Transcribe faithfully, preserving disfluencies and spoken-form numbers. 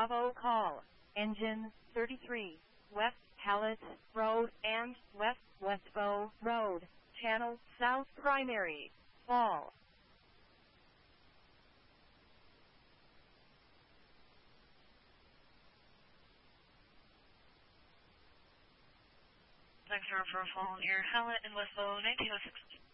Bravo call, engine thirty-three, West Hallett Road and West Westbow Road, channel south primary, fall. Vector for fall near Hallett and Westbow nineteen oh six.